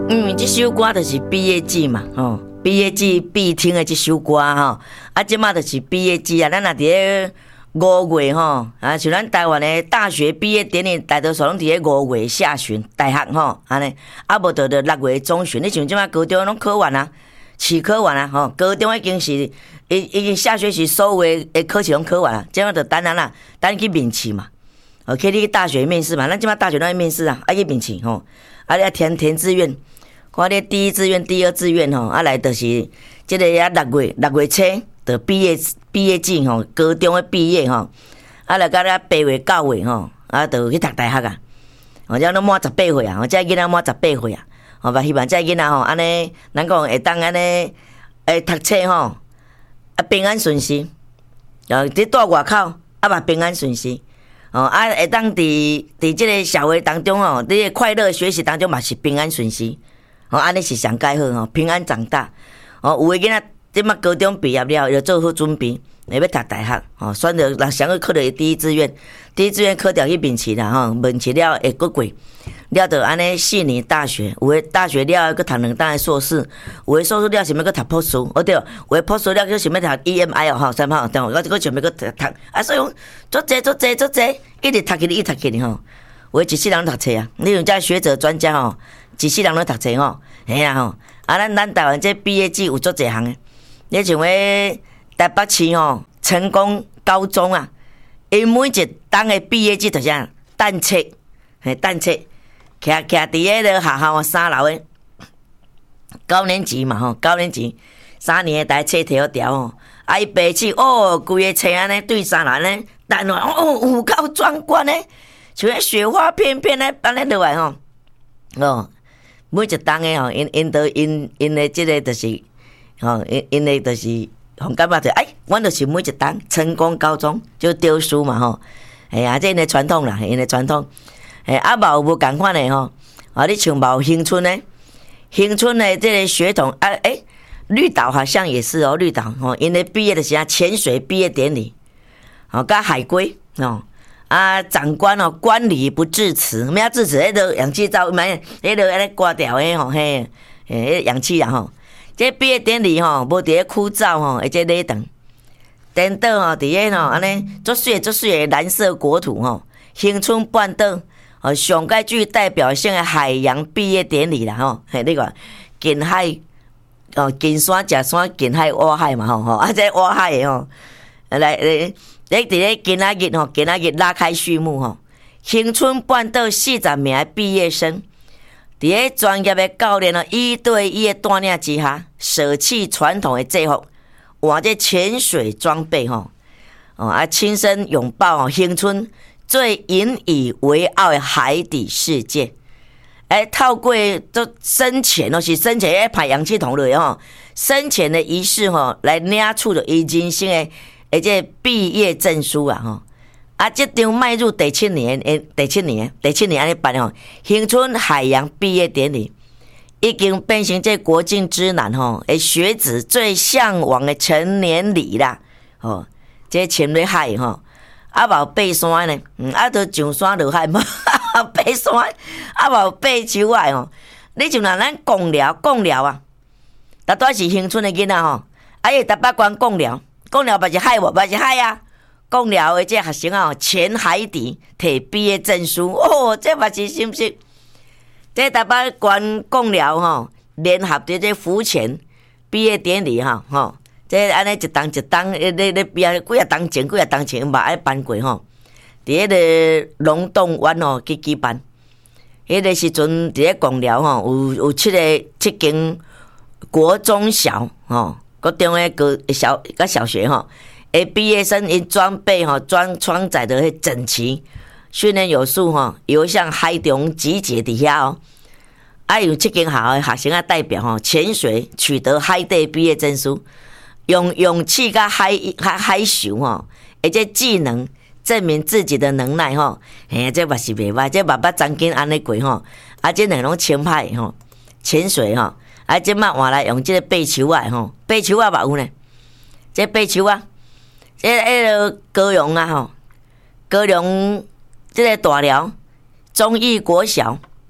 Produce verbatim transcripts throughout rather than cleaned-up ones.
嗯，这首歌就是毕业季嘛，吼，毕业季必听的这首歌吼，啊，即马就是毕业季啊，咱若伫咧五月吼，啊，像咱台湾的大学毕业典礼，大多数拢伫咧五月下旬，大学吼，安尼，啊，无就着六月中旬，你像即马高中拢考完啊，试考完啊，吼，高中已经是已已经下学期所有的考试拢考完啊，即马就等咱啦，等去面试嘛，哦，去你大学面试嘛，咱即马大学拢要面试啊，啊去面试吼，啊，你要填填志愿。看你第一志愿、第二志愿吼，啊来就是即个啊六月六月初就毕业毕业季吼，高中的毕业吼，啊来到咧八月九月吼，啊就去读大学啊，哦，遮拢满十八岁啊，哦，遮囡仔满十八岁啊，哦，嘛希望遮囡仔吼安尼，咱讲会当安尼诶读册吼，啊平安顺遂，哦，伫住外口啊嘛平安顺遂，哦，啊会当伫伫即个社会当中吼，你快乐学习当中嘛是平安顺遂。哦，安尼是上介好吼，平安长大。哦，有诶囡仔即马高中毕业了，要做好准备，要读大学。哦，选择人想要考着第一志愿，第一志愿考掉去面试啦，吼，面试了会过过，了就安尼四年大学，有诶大学了搁读两档诶硕士，有诶硕士了想要搁读博士，哦对，有诶博士了搁想要读 E M I 哦，吼，三号，对，我搁想要搁读读，啊，所以讲做济做济做济，一直读起哩，一直读起哩吼，有诶一世人读册啊，你用遮学者专家吼。一世人咧读册吼，嘿啊吼，啊咱咱台湾这毕业季有足侪项诶，你像迄台北市吼成功高中啊，因每一档诶毕业季就是啊等册，嘿等册，徛徛伫迄个学校三楼诶，九年级嘛吼，九年级三年诶台册摕好调吼，啊伊爬起哦，规个册安尼对三楼安尼，等落哦有够壮观诶，像迄雪花片片诶安尼落来吼，哦。每一档诶吼，因因都因因诶即个就是吼，因因诶就是互感觉着，哎，阮就是每一档成功高中就丢书嘛吼，哎呀，这因诶传统啦，因诶传统，哎，啊嘛有无共款诶吼，啊你像嘛有恒春诶，恒春诶即个血统啊，诶，绿岛好像也是哦，绿岛吼，因诶毕业的时啊潜水毕业典礼，吼，甲海龟哦。啊，长官哦，观礼不致辞，咩啊致辞？迄个氧气罩，买迄个安尼挂掉诶吼，嘿，诶，氧气啊吼。这毕业典礼吼，无伫咧枯燥吼，而且礼堂，颠倒吼，伫咧吼安尼足水足水诶蓝色国土吼，恒春半岛哦，上介具代表性诶海洋毕业典礼啦吼，嘿，你看近海哦，近山食山，近海挖海嘛吼吼，啊，这挖海诶吼，来来。咧伫咧今仔日吼，今仔日拉开序幕吼。恒春半岛四十名毕业生，伫咧专业的教练哦一对一的带领之下，舍弃传统的制服，换这潜水装备吼，哦啊，亲身拥抱哦恒春最引以为傲的海底世界。哎，透过都生前哦，是生前要排氧气筒落吼，生前的仪式吼，来领取着伊人生的。而且毕业证书啊，吼啊，即张迈入第七年，诶，第七年，第七年安尼办吼，恒春海洋毕业典礼已经变成这国境之南吼，诶，学子最向往的成年礼啦，吼，这潜入海吼，啊，无爬山呢，嗯，啊，都上山落海嘛，爬山，啊，无爬树啊吼，你像若咱讲了讲了啊，大多是恒春的囡仔吼，啊，伊台北关讲了。讲了嘛是海无，嘛是海啊！讲了的这学生啊，潜海底摕毕业证书，哦，这嘛是是不是？这台北关讲了吼，联合的这浮潜毕业典礼哈，吼，这安尼一档一档，咧咧毕业几啊档前几啊档前嘛爱办过吼，伫迄个龙洞湾哦去举办，迄个时阵伫咧讲了吼，有有七个七间国中小吼。国中诶，个小个小学吼，诶，毕业生因装备吼装装载的迄整齐，训练有素吼，游向海中集结伫遐哦。啊，有七间校诶学生啊代表吼潜水取得海底毕业证书，用勇气甲海海海球吼，而且技能证明自己的能耐吼。嘿，这嘛是袂歹，这爸爸曾经安尼过吼，啊，这两种潜派吼，潜水吼。啊，即摆换来用即个爬树啊吼，爬树啊嘛有呢。这爬树啊，这迄个高雄啊吼，高雄这个大寮忠义国小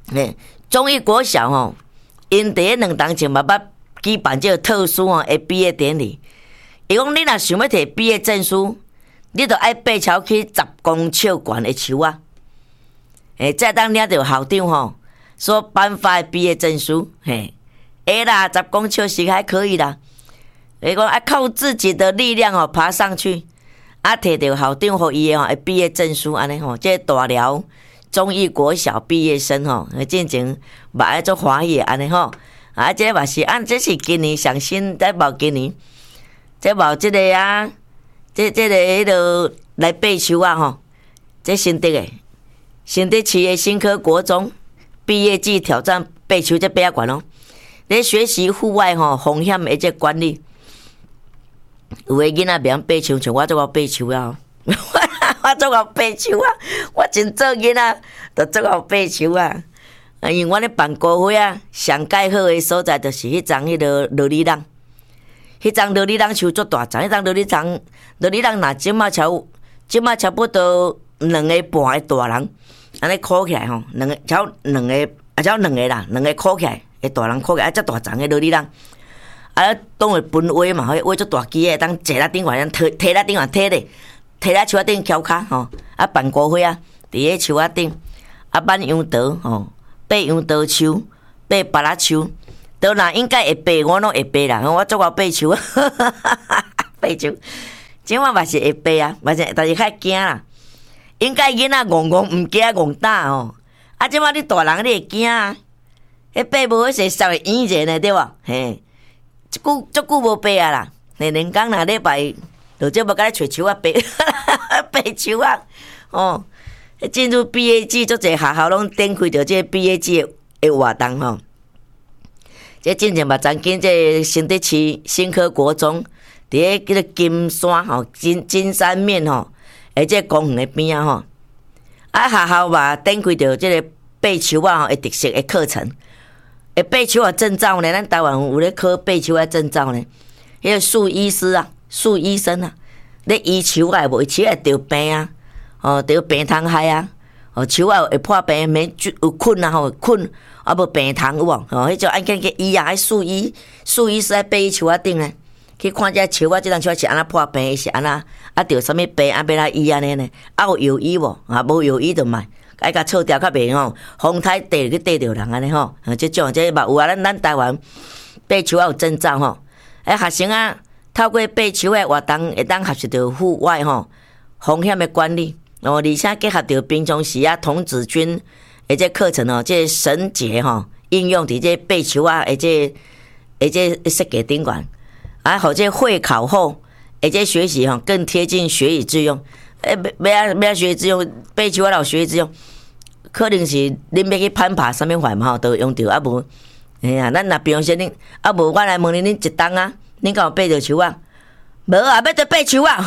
嘿，忠义国小吼，因第一两当前嘛捌举办这个特殊吼的毕业典礼。伊讲你若想要摕毕业证书，你着爱爬桥去十公尺悬的树啊，诶，再当领着校长吼所颁发的毕业证书，嘿，会啦，十公尺是还可以啦。伊讲啊，靠自己的力量吼爬上去，啊，摕到校长互伊吼毕业证书安尼吼，这大寮忠义国小毕业生吼，进前嘛爱做欢喜安尼吼，啊，这嘛是按这是今年上新，再无今年，这无这个啊，这这个迄落来爬树啊吼，这新竹诶，新竹市的新科国中毕业季挑战爬树这爬啊悬咯，咧学习户外吼风险的这管理。有诶囡仔袂晓爬树，像我做个爬树啊！我做个爬树啊！我真做囡仔，就做个爬树啊！因为我咧办高会啊，上盖好诶所在就是迄丛迄个落里人，迄丛落里人树足大丛，迄丛落里丛落里人若即马超即马差不多两个半诶大人，安尼箍起来吼，两个超两个啊超两个啦，两个箍起来，诶大人箍起来啊，遮大丛诶落里人。啊，当会分位嘛，迄位足大机诶，当坐在顶悬，推推在顶悬，推咧，推在树仔顶翘骹吼。啊，办高会啊，伫迄树仔顶，啊，挽杨桃吼，爬杨桃树，爬芭乐树，都若应该会爬，我拢会爬啦。我做过爬树，爬树，即晚嘛是会爬啊，嘛是，但是较惊啦。应该囡仔戆戆毋惊戆打吼。啊，即晚你大人你会惊啊？迄爬无迄势稍微远者呢，对无？嘿。一久足久无爬啊啦，连连工若礼拜，就这无甲咧找树啊爬，爬树啊，哦，进入毕业季，足侪学校拢展开着这毕业季的活动吼。这进前嘛，曾经这新竹市新科国中，伫咧叫做金山吼，金金山面吼，而且公园的边啊吼，啊学校嘛展开着这个爬树啊吼的特色的课程。会爬树啊证照呢？咱台湾有咧考爬树啊证照呢。迄个树医师啊，树医生啊，咧医树啊，无树会得病啊，哦，得病虫害啊，哦，树啊会破病，免有菌啊吼，菌啊无病虫有无？哦，迄种按紧去医啊，迄树医树医师爱爬树啊顶呢，去看这树啊，这张树是安怎破病，是安怎啊着啥物病啊，要来医安尼呢？啊有药医无？啊无药医就卖。爱甲错掉较袂吼，风台地去地着人安尼吼，即种即嘛有啊，咱咱台湾爬树啊有证照吼，诶学生啊透过爬树诶活动，会当学习到户外吼风险诶管理，哦，而且结合着平常时啊童子军诶这课程哦，这绳结吼应用伫这爬树啊，诶这诶这设计顶悬，啊，或者会考后诶这学习吼更贴近学以致用。诶，要要要学以致用，爬树啊，有学以致用，可能是恁要去攀爬啥物款嘛吼，都用着啊无。哎呀，咱若比方说恁啊无，我来问恁，恁一冬啊，恁敢有爬着树啊？无啊，要着爬树啊！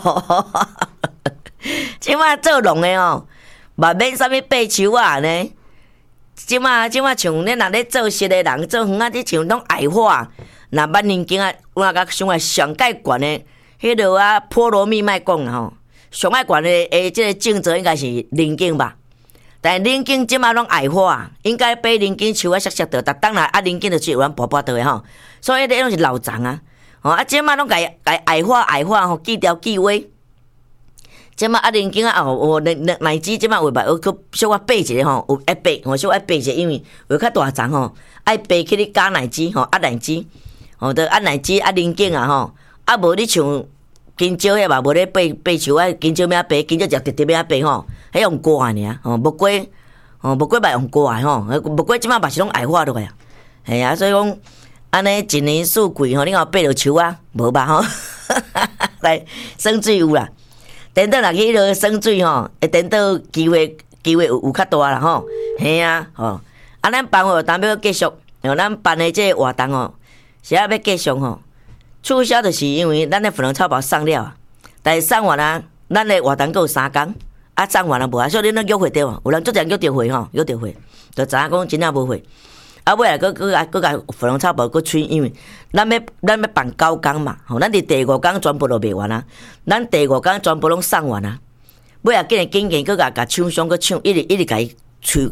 即马做农诶吼，嘛免啥物爬树啊呢？即马即马像恁若咧做实诶人，做园啊，即像拢矮化，若捌年经啊，我甲想啊上界悬诶，迄落啊波罗蜜莫讲啊吼。上爱悬的诶，即个种植应该是林景吧，但是林景即马拢矮化，应该爬林景树啊，熟熟的，逐当然啊林景就是有人跋跋倒的吼，所以咧拢是老丛啊，哦啊即马拢改改矮化矮化吼，锯条锯尾，即马啊林景啊哦哦乃乃乃至即马话袂去小可爬一下吼，有爱爬吼，小可爱爬一下，因为有较大丛吼，爱爬去咧加乃至吼啊乃至，吼得啊乃至啊林景啊吼，啊无你像。金蕉迄嘛无咧爬爬树啊，金蕉咩爬，金蕉就直直咩爬吼，迄用挂尔，吼木瓜，吼木瓜嘛用挂吼，木瓜即马嘛是拢矮化落来啊，系啊，所以讲安尼一年四季吼，你有爬着树啊，无吧吼，来生水有啦，等到若去迄落生水吼，会等到机会机会有有较大啦吼，系啊，吼，啊咱办活动要继续，吼咱办的这活动吼，是啊要继续吼。促销就是因为咱的粉红超跑送了啊，但是送完啊，咱的活动还有三工，啊送完啊无啊，所以恁拢约会对无？有人做阵约着会吼，约着会，就知影讲真正无会。啊尾来佫佫佫甲粉红超跑佫吹，因为咱要咱要办九工嘛，吼，咱伫第五工全部都卖完啊，咱第五工全部拢送完啊。尾来紧紧紧佫甲甲厂商佫抢，一直一直甲伊催，佫甲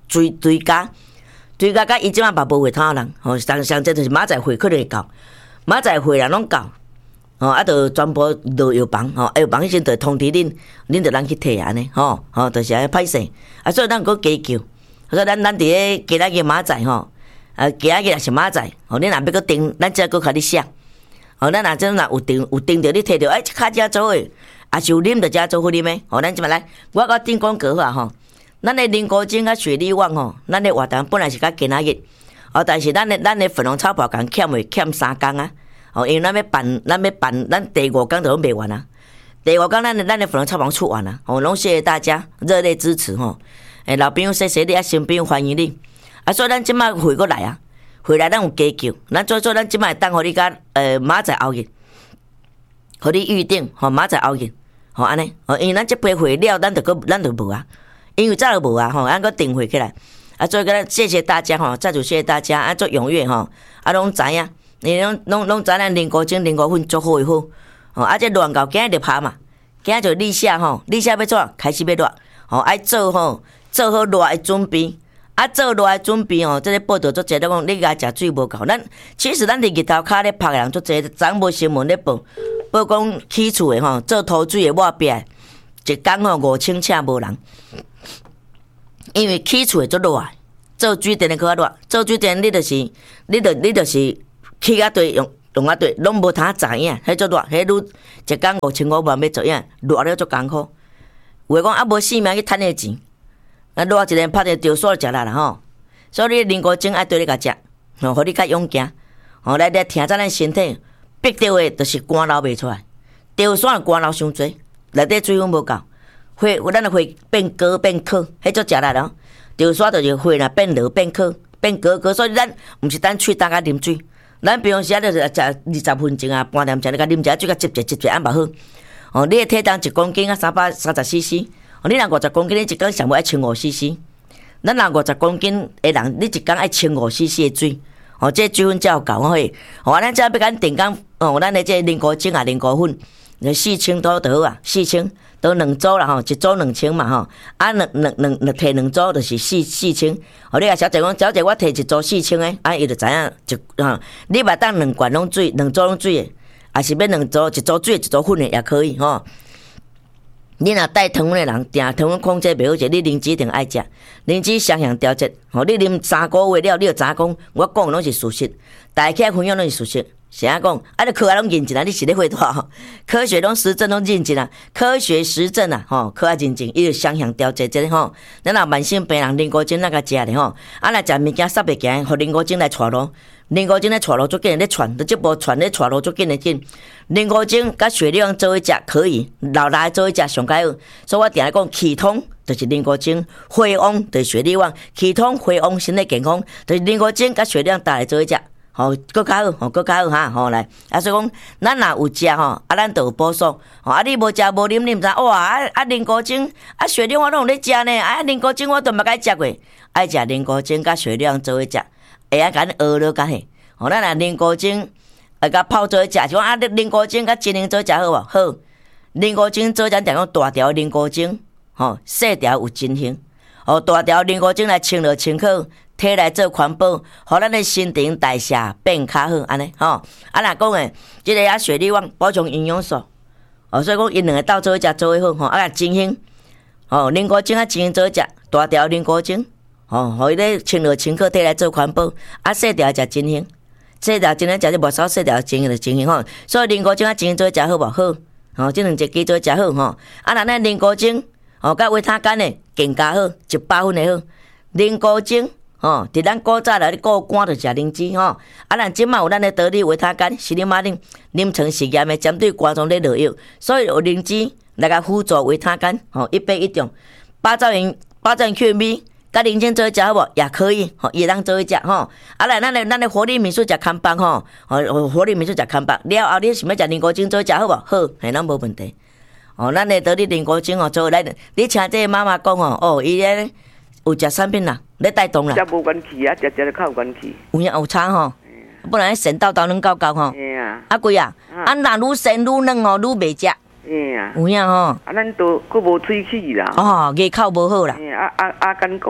追追加，追加甲伊即马嘛无回头人，吼，上上这就是马仔会可能会到，马仔会人拢到，吼，啊，就全部落药房，吼，药房先就通知恁，恁就人去摕安尼，吼，吼，就是安尼歹势，啊，所以咱搁加救，所以咱咱伫咧今仔日马仔吼，啊，今仔日也是马仔，吼，恁若要搁订，咱则搁甲你写，吼，咱若真若有订有订着你摕着，哎，即卡遮做诶。啊，是有啉着遮做好啉诶，吼，咱即摆来，我甲顶讲过啊吼，咱诶菱角精甲雪莉网吼，咱诶活动本来是甲今仔日，哦，但是咱诶咱诶粉红草包共欠诶欠三工啊，哦，因为咱要办，咱要办，咱第五工就拢卖完啊，第五工咱诶咱诶粉红草包出完啊，哦，拢谢谢大家热烈支持吼，诶，老朋友谢谢你啊，新朋友欢迎你，啊，所以咱即摆回过来啊，回来咱有加救，咱做做咱即摆等互你甲呃马仔后日，互你预定，吼马仔后日。吼安尼，吼，因为咱即批货了，咱就个咱就无啊，因为早就无啊，吼，咱个订货起来，啊，所以个谢谢大家吼，再次谢谢大家，啊，做踊跃吼，啊，拢知影，因拢拢拢知咱菱角精、菱角粉足好诶好，吼，啊，这乱到今日就拍嘛，今日就立夏吼，立夏要怎开始要热，吼，爱做吼，做好热诶准备，啊，做热诶准备吼，这个报道足济咧讲，你家食水无够，咱其实咱伫日头骹咧拍诶人足济，昨无新闻咧报。报讲起厝的吼，做土水的抹壁，一工吼五千车无人，因为起厝的足热，做水电的较热，做水电你就是，你就你就是起啊对用用啊对，拢无通知影，迄足热，迄愈一工五千五万要做影，热了足艰苦。有诶讲啊无性命去趁迄钱，啊热一日拍着着煞食力啦吼，所以你菱角精爱对你甲食，吼，互你较勇健，吼来来听咱咱身体。逼到的就是汗流袂出来，潮汕汗流伤多，内底水分无够，血咱的血变高变可，迄足食力咯。潮汕就是血若变落变可变高高，所以咱毋是单喙干甲啉水，咱平常时啊就是食二十分钟啊半点钟，你甲啉一下水，甲接一接一安嘛好。哦，你的体重一公斤啊三百三十 C C， 哦，你若五十公斤，你一工上无爱千五 C C， 咱若五十公斤的人，你一工爱千五 C C 的水。哦，这水分才有够嘿。哦，咱这要甲定讲，哦，咱的这菱角精啊、菱角粉，四千多就好啊，四千都两组啦吼，一组两千嘛吼，啊两两两两摕两组就是四四千。哦，你啊小姐讲，小姐我摕一组四千的，啊伊就知影一啊，你嘛当两罐拢水，两组拢水的，啊是要两组，一组水一组粉的也可以吼。你若带糖分的人，定糖分控制袂好势，你灵芝一定爱食，灵芝双向调节。吼，你啉三个月了，你就知讲，我讲拢是事实，大家分享拢是事实。是安讲，啊，你科学拢认证啊，你是咧废话？科学拢实证拢认证啊，科学实证啊，吼，科学认证，伊就双向调节这个吼。咱若慢性病人，菱角精那个食咧吼，啊，若食物件煞袂行，互菱角精来带路。菱角精咧带路足紧，咧传，就即部传咧带路足紧的紧。菱角精甲雪莉旺做伙食可以，老来做伙食上解好。所以我定来讲，气通就是菱角精，血旺就是雪莉旺，气通血旺身体健康，就是菱角精甲雪莉旺带来做伙食。吼，搁较好，吼，搁较好哈，吼来，啊，所以讲，咱若有食吼，啊，咱就有补偿，吼，啊，你无食无啉，你毋知哇，啊啊，菱角精，啊，雪莉旺我拢有咧食呢，啊，菱角精我都毋捌甲食过，爱食菱角精甲雪莉旺做伙食，会啊，甲恁学了甲嘿，吼，咱若菱角精，啊，甲泡做伙食，是讲啊，菱角精甲精灵做伙食好无？好，菱角精做咱定讲大条菱角精，吼，细条有真香，吼，大条菱角精来清热清口。体来做环保，互咱的新陈代谢变较好，安尼吼。啊，若讲诶，即个啊雪莉旺补充营养素，哦，所以讲因两个斗做伙食做伙好，吼，啊真香，吼，菱角精啊真香做伙食，大条菱角精，吼，互伊咧清热清口，体来做环保，啊细条食真香，细条真香食就无少，细条真香就真香吼。所以菱角精啊真香做伙食好无好，吼，即两只鸡做伙食好吼。啊，若咱菱角精，吼，甲维他干诶更加好，一百分诶好，菱角精。哦，伫咱古早来咧过肝就食灵芝吼，啊，咱即卖有咱的得力维他干、西林马林、临床实验的针对肝脏咧落药，所以有灵芝来甲辅助维他干，吼，一杯一种，八兆元八兆元 Q M， 甲零钱做伙食好无？也可以，吼，也当做伙食吼。啊来，咱的咱的活力民宿食康棒吼，吼，活力民宿食康棒，了后你想要食菱角精做伙食好无？好，嘿，咱无问题。哦，咱的得力菱角精哦，做来，你请这个妈妈讲哦，哦，伊咧。有食产品啦，咧带动啦。 食无元气啊，食食咧较有元气。 有影有差吼，不然神叨叨软高高吼。 嘿啊。 啊贵啊，啊若愈神愈软哦，愈袂食。 嘿啊。 有影吼。 啊，咱都佫无喙齿啦。 哦，牙口无好啦。 嘿啊啊啊！敢讲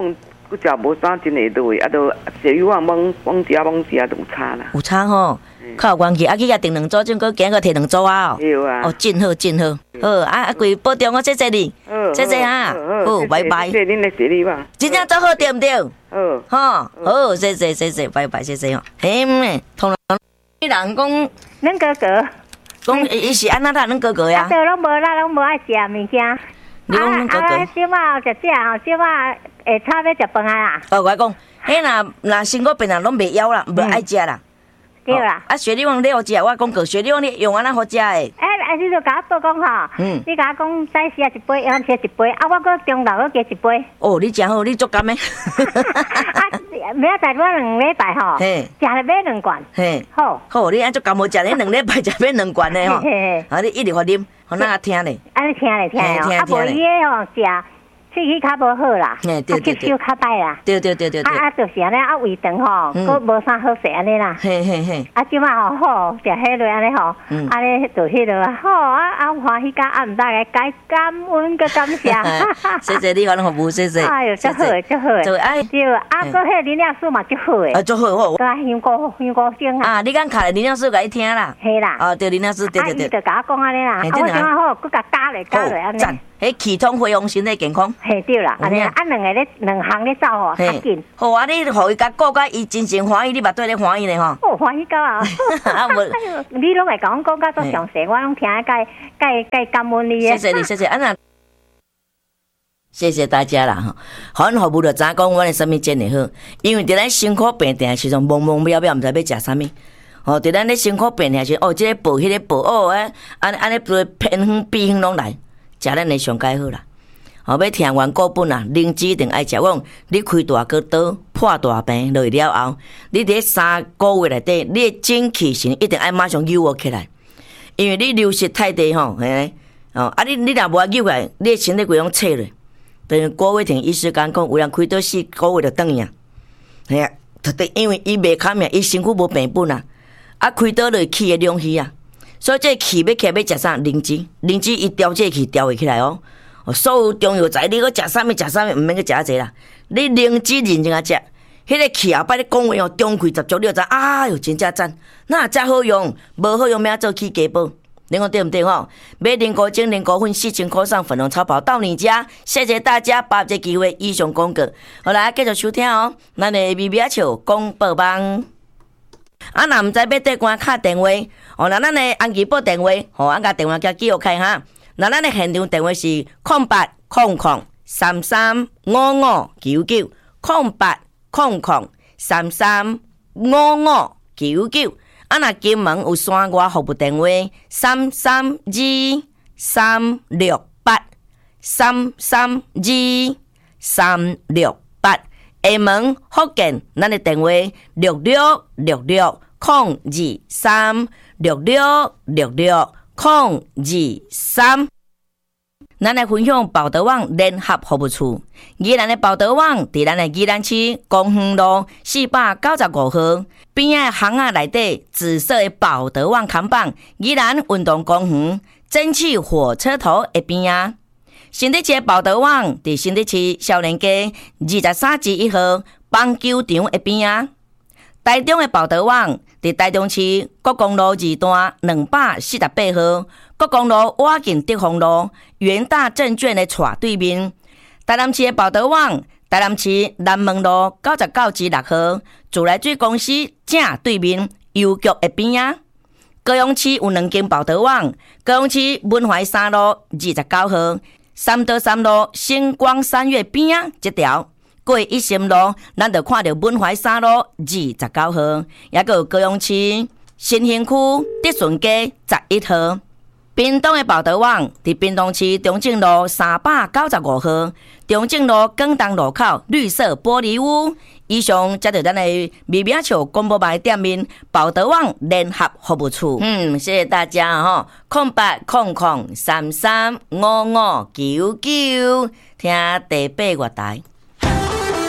佫食无啥真会落，啊，都食油啊，猛猛食猛食都有差啦。 有差吼，较有关系，啊去甲订两组，种佫今个摕两组啊哦。 对啊。 哦，真好真好，好啊啊，贵保重我谢谢你，谢谢哈，好，拜拜。 谢谢恁的谢你吧。 真正做好对毋对？ 好。 吼，好，谢谢谢谢，拜拜谢谢吼。嘿咩，通常你人讲， 恁哥哥， 讲伊是安那他恁哥哥呀？ 对，拢无咱拢无爱食物件。 你讲恁哥哥？ 啊，小马食食吼，小马会差要食饭啊啦。 哦，我讲，迄若若身躯病人拢袂枵啦，袂爱食啦。 对啦。 啊，雪莉旺你好食，我讲过雪莉旺你用安那好食诶。 哎，啊，你就甲我报讲吼， 嗯， 你甲我讲早时啊一杯，晚时一杯，啊，我搁中昼搁加一杯。 哦，你真好，你足甘诶。 啊，明仔载我两礼拜吼， 嘿， 食了买两罐。 嘿， 好， 好，你安足甘好食，你两礼拜食买两罐诶吼。 嘿嘿。 啊，你一直互啉，互咱听咧。 啊，你听咧听咧，啊，无伊诶吼食。喙齿较无好啦， 啊吸收较歹啦， 对对对对对， 啊啊，就是安尼啊，胃肠吼，佫无啥好势安尼啦， 嘿嘿嘿， 啊，即马吼好食迄落安尼吼，安尼就迄落啊，好啊啊，欢喜甲啊，毋知个该感恩个感谢， 谢谢你，我服务，谢谢， 哎哟，足好诶，足好诶， 对，哎， 对，啊，佫迄林亮素嘛足好诶， 啊，足好好， 佮香菇香菇精啊， 啊，你敢卡林亮素甲伊听啦？ 嘿啦， 哦，对林亮素，对对对， 啊，伊就甲我讲安尼啦，啊，我即马好，佫甲加咧加咧安尼。 迄气通恢复身体健康， 嘿对啦，安尼啊，两个咧两项咧走吼，较紧。 好啊，你互伊甲顾甲伊真心欢喜，你嘛对咧欢喜咧吼。 哦，欢喜到啊！ 啊无， 你拢会甲我讲甲足详细，我拢听介介介感恩你谢谢你，谢谢啊那，谢谢大家啦吼。好，咱服务就知讲阮诶什物真会好，因为伫咱辛苦病定诶时阵，懵懵渺渺，毋知要食啥物。哦，伫咱咧辛苦病定时，哦，即个补，迄个补，哦，哎，安安尼对偏远避远拢来。食咱的上介好啦，后要听完果本啊，灵芝一定爱食。我讲你开大个刀破大病落去了后，你伫三个月内底，你的精气神一定爱马上诱我起来，因为你流失太低吼，嘿，哦，啊你你若无诱来，你的身体规拢切咧。等于郭伟霆医师讲讲，有人开刀四个月就转去啊，系啊，特地因为伊袂堪命，伊身躯无病本啊，啊开刀落气会两虚啊。所以这气要起来要食啥？灵芝，灵芝伊调这气调会起来哦。所有中药材你搁食啥物食啥物，毋免搁食啊济啦。你灵芝认真啊食，迄个气后摆咧讲话哦，中气十足，你就知啊哟，真正赞，那遮好用，无好用咩做起家宝。你讲对毋对吼？买灵菇精、灵菇粉四千块上粉红超跑到你家，谢谢大家把握这机会以上广告。好来继续收听哦，咱的微微笑广播网。啊，若毋知要对官敲电话，哦，那咱的安吉报电话，吼，俺甲电话叫记录开哈。那咱的现场电话是空八空空三三五五九九，空八空空三三五五九九。啊，若金门有山外服务电话三三二三六八三三二三六八。厦门福建，咱的电话六六六六空二三六六六六空二三。咱来分享报德网联合服务处，宜兰的报德网伫咱的宜兰市公园路四百九十五号边仔巷仔内底紫色的报德网看板，宜兰运动公园蒸汽火车头的边仔。新德市报德网伫新德市少年街二十三至一号棒球场的边仔。台中的报德网伫台中市国公路二段两百四十八号，国公路瓦近德丰路元大证券的斜对面。台南市的报德网，台南市南门路九十九至六号，自来水公司正对面邮局的边仔。高雄市有两间报德网，高雄市文怀三路二十九号。三德三路星光三月边仔这条过一心路，咱就看到文怀三路二十九号，也个有高雄市新兴区德顺街十一号。屏东的报德网伫屏东市中正路三百九十五号，中正路广东路口绿色玻璃屋。以上则着咱的微微笑广播牌店面报德网联合服务处。嗯，谢谢大家哈，空八空空三三五五九九，听第八月台。